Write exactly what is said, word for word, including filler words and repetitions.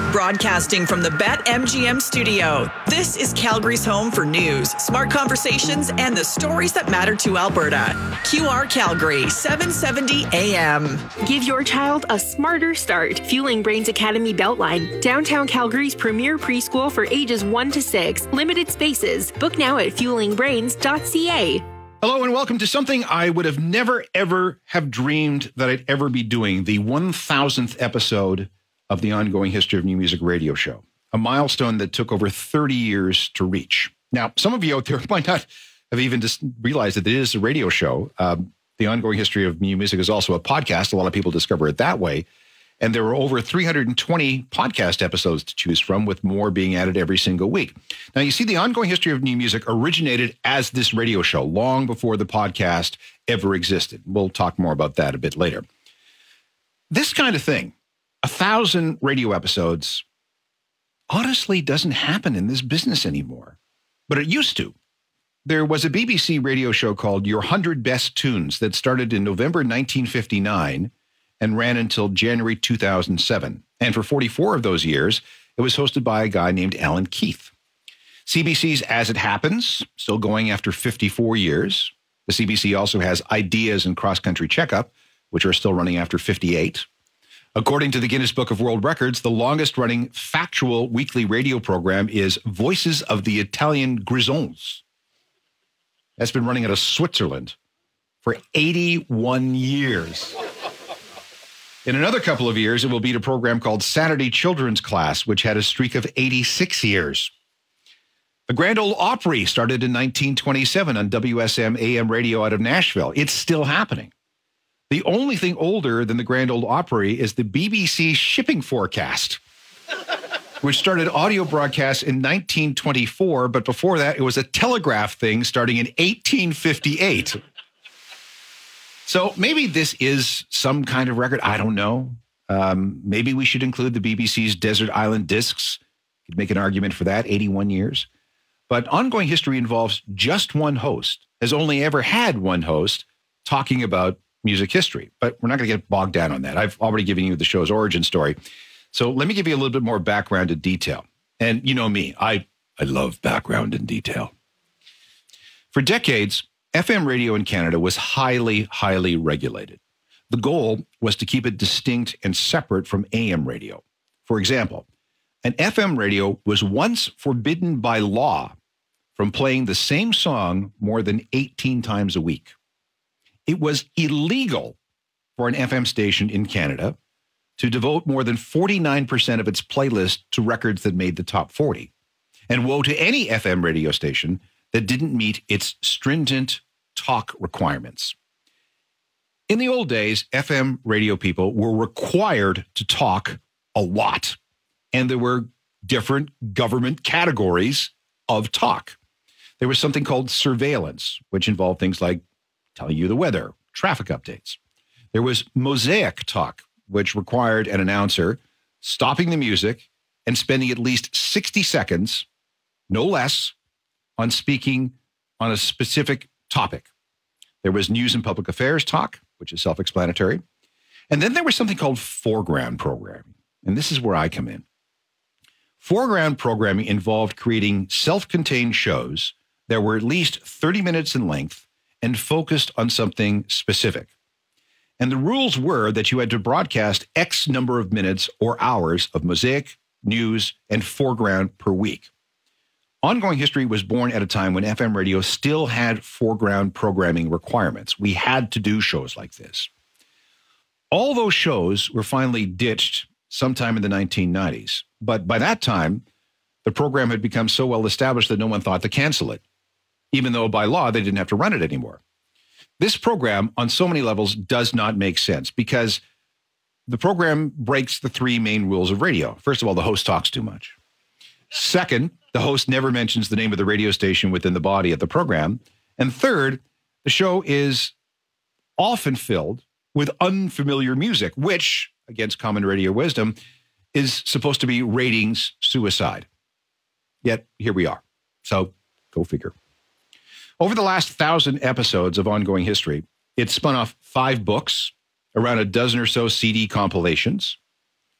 Broadcasting from the BetMGM studio, this is Calgary's home for news, smart conversations, and the stories that matter to Alberta. Q R Calgary, seven seventy A M. Give your child a smarter start. Fueling Brains Academy Beltline, downtown Calgary's premier preschool for ages one to six. Limited spaces. Book now at fueling brains dot c a. Hello and welcome to something I would have never, ever have dreamed that I'd ever be doing, the one thousandth episode of the Ongoing History of New Music radio show, a milestone that took over thirty years to reach. Now, some of you out there might not have even just realized that it is a radio show. Um, the Ongoing History of New Music is also a podcast. A lot of people discover it that way. And there were over three hundred twenty podcast episodes to choose from, with more being added every single week. Now, you see, the Ongoing History of New Music originated as this radio show long before the podcast ever existed. We'll talk more about that a bit later. This kind of thing, a thousand radio episodes, honestly doesn't happen in this business anymore, but it used to. There was a B B C radio show called Your one hundred Best Tunes that started in November nineteen fifty-nine and ran until January two thousand seven. And for forty-four of those years, it was hosted by a guy named Alan Keith. C B C's As It Happens, still going after fifty-four years. The C B C also has Ideas and Cross Country Checkup, which are still running after fifty-eight. According to the Guinness Book of World Records, the longest-running factual weekly radio program is Voices of the Italian Grisons. That's been running out of Switzerland for eighty-one years. In another couple of years, it will beat a program called Saturday Children's Class, which had a streak of eighty-six years. The Grand Ole Opry started in nineteen twenty-seven on W S M A M radio out of Nashville. It's still happening. The only thing older than the Grand Ole Opry is the B B C Shipping Forecast, which started audio broadcasts in nineteen twenty-four, but before that, it was a telegraph thing starting in eighteen fifty-eight. So maybe this is some kind of record. I don't know. Um, maybe we should include the B B C's Desert Island Discs. You could make an argument for that, eighty-one years. But Ongoing History involves just one host, has only ever had one host talking about music history. But we're not going to get bogged down on that. I've already given you the show's origin story. So let me give you a little bit more background and detail. And you know me, I, I love background and detail. For decades, F M radio in Canada was highly, highly regulated. The goal was to keep it distinct and separate from A M radio. For example, an F M radio was once forbidden by law from playing the same song more than eighteen times a week. It was illegal for an F M station in Canada to devote more than forty-nine percent of its playlist to records that made the top forty. And woe to any F M radio station that didn't meet its stringent talk requirements. In the old days, F M radio people were required to talk a lot, and there were different government categories of talk. There was something called surveillance, which involved things like telling you the weather, traffic updates. There was mosaic talk, which required an announcer stopping the music and spending at least sixty seconds, no less, on speaking on a specific topic. There was news and public affairs talk, which is self-explanatory. And then there was something called foreground programming. And this is where I come in. Foreground programming involved creating self-contained shows that were at least thirty minutes in length and focused on something specific. And the rules were that you had to broadcast X number of minutes or hours of mosaic, news, and foreground per week. Ongoing History was born at a time when F M radio still had foreground programming requirements. We had to do shows like this. All those shows were finally ditched sometime in the nineteen nineties. But by that time, the program had become so well established that no one thought to cancel it, even though by law they didn't have to run it anymore. This program, on so many levels, does not make sense because the program breaks the three main rules of radio. First of all, the host talks too much. Second, the host never mentions the name of the radio station within the body of the program. And third, the show is often filled with unfamiliar music, which, against common radio wisdom, is supposed to be ratings suicide. Yet, here we are. So, go figure. Over the last thousand episodes of Ongoing History, it spun off five books, around a dozen or so C D compilations,